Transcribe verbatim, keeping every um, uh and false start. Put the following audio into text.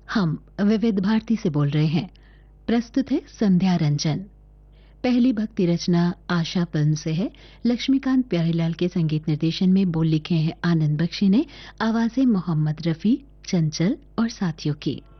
हम विविध भारती से बोल रहे हैं। प्रस्तुत है संध्या रंजन। पहली भक्ति रचना आशा फिल्म से है। लक्ष्मीकांत प्यारेलाल के संगीत निर्देशन में बोल लिखे हैं आनंद बख्शी ने, आवाजें मोहम्मद रफी, चंचल और साथियों की।